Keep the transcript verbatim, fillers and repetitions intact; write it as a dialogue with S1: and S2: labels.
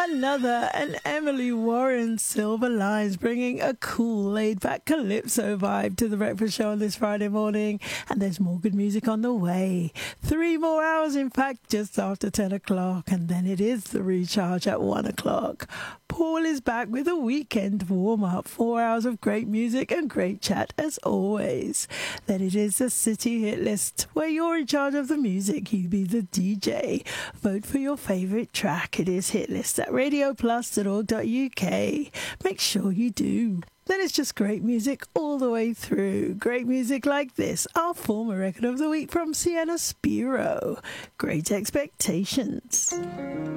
S1: another, and Emily Warren, Silver Lines, bringing a cool, laid-back calypso vibe to the breakfast show on this Friday morning. And there's more good music on the way. Three more hours, in fact, just after ten o'clock, and then it is the recharge at one o'clock. Paul is back with a weekend warm-up, four hours of great music and great chat as always. Then it is the City Hit List, where you're in charge of the music, you be the D J. Vote for your favourite track. It is Hitlist at radio plus dot org dot U K. Make sure you do. Then it's just great music all the way through. Great music like this, our former record of the week from Sienna Spiro, Great Expectations.